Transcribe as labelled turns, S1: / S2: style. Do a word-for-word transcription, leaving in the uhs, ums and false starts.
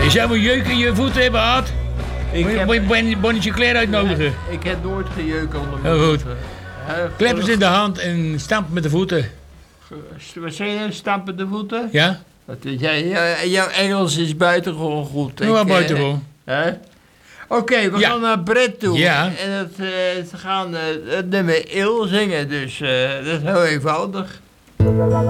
S1: Je zou een jeuk in je voeten hebben gehad.
S2: Ik
S1: Moet je-
S2: heb,
S1: moet je Bonnie- Bonnie Sinclair uitnodigen.
S2: ik heb nooit gejeukt onder mijn
S1: Heel goed.
S2: voeten. Hè,
S1: Kleppers in de hand en stampen met de voeten.
S2: Wat zei je? Stampen de voeten?
S1: Ja?
S2: Wat is jij? Ja, jouw Engels is buitengewoon goed.
S1: Nou, wel
S2: Ik, eh,
S1: buitengewoon.
S2: hè? Oké, we
S1: Ja.
S2: gaan naar Brett toe.
S1: Ja.
S2: En het, eh, ze gaan eh, het nummer Il zingen, dus eh, dat is heel eenvoudig.